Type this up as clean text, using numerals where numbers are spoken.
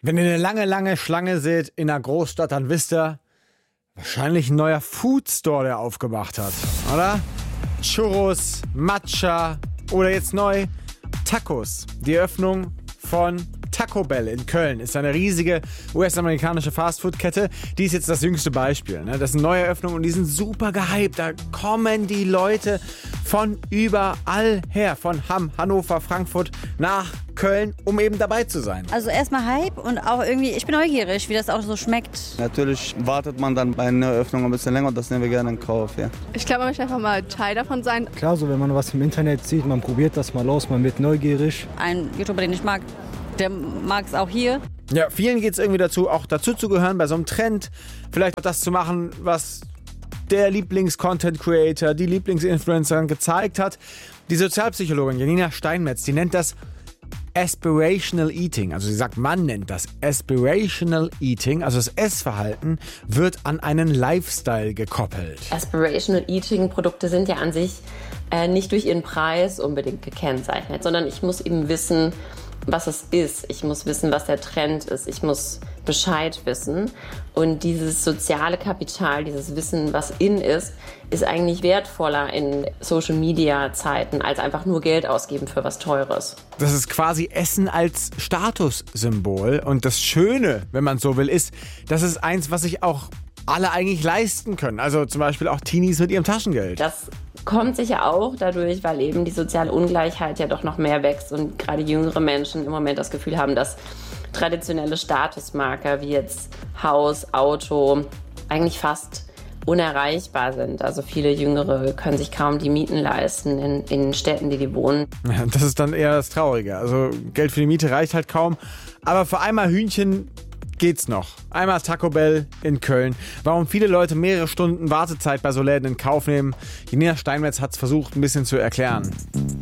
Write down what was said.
Wenn ihr eine lange, lange Schlange seht in einer Großstadt, dann wisst ihr, wahrscheinlich ein neuer Foodstore, der aufgemacht hat, oder? Churros, Matcha oder jetzt neu Tacos. Die Eröffnung von Taco Bell in Köln ist eine riesige US-amerikanische Fastfood-Kette. Die ist jetzt das jüngste Beispiel. Ne? Das sind neue Eröffnungen und die sind super gehypt. Da kommen die Leute von überall her. Von Hamm, Hannover, Frankfurt nach Köln, um eben dabei zu sein. Also erstmal Hype und auch irgendwie, ich bin neugierig, wie das auch so schmeckt. Natürlich wartet man dann bei einer Eröffnung ein bisschen länger und das nehmen wir gerne in Kauf. Ja. Ich glaube, man möchte einfach mal Teil davon sein. Klar, so wenn man was im Internet sieht, man probiert das mal aus, man wird neugierig. Ein YouTuber, den ich mag, der mag es auch hier. Ja, vielen geht es irgendwie dazu, auch dazu zu gehören bei so einem Trend. Vielleicht auch das zu machen, was der Lieblings-Content-Creator, die Lieblingsinfluencerin gezeigt hat. Die Sozialpsychologin Janina Steinmetz, die nennt das Aspirational Eating. Also sie sagt, man nennt das Aspirational Eating. Also das Essverhalten wird an einen Lifestyle gekoppelt. Aspirational Eating Produkte sind ja an sich nicht durch ihren Preis unbedingt gekennzeichnet, sondern ich muss eben wissen, was es ist. Ich muss wissen, was der Trend ist. Ich muss Bescheid wissen. Und dieses soziale Kapital, dieses Wissen, was in ist eigentlich wertvoller in Social-Media-Zeiten, als einfach nur Geld ausgeben für was Teures. Das ist quasi Essen als Statussymbol. Und das Schöne, wenn man so will, ist, das ist eins, was sich auch alle eigentlich leisten können. Also zum Beispiel auch Teenies mit ihrem Taschengeld. Das kommt sicher auch dadurch, weil eben die soziale Ungleichheit ja doch noch mehr wächst und gerade jüngere Menschen im Moment das Gefühl haben, dass traditionelle Statusmarker wie jetzt Haus, Auto eigentlich fast unerreichbar sind. Also viele Jüngere können sich kaum die Mieten leisten in Städten, die wohnen. Ja, das ist dann eher das Traurige. Also Geld für die Miete reicht halt kaum. Aber für einmal Hühnchen geht's noch. Einmal Taco Bell in Köln. Warum viele Leute mehrere Stunden Wartezeit bei so Läden in Kauf nehmen, Janina Steinmetz hat es versucht, ein bisschen zu erklären.